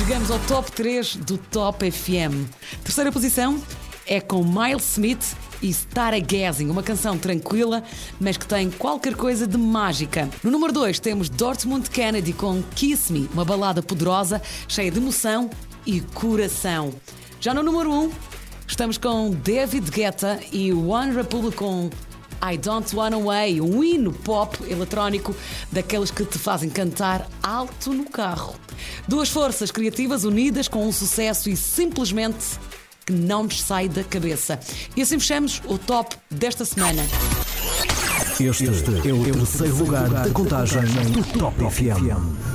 Chegamos ao top 3 do Top FM. Terceira posição é com Miles Smith e Stargazing, uma canção tranquila, mas que tem qualquer coisa de mágica. No número 2 temos Dortmund Kennedy com Kiss Me, uma balada poderosa, cheia de emoção e coração. Já no número 1, estamos com David Guetta e One Republic com I Don't Wanna Away, um hino pop eletrónico daqueles que te fazem cantar alto no carro. Duas forças criativas unidas com um sucesso e simplesmente que não nos sai da cabeça. E assim fechamos o top desta semana. Este é o terceiro lugar da contagem do Top FM.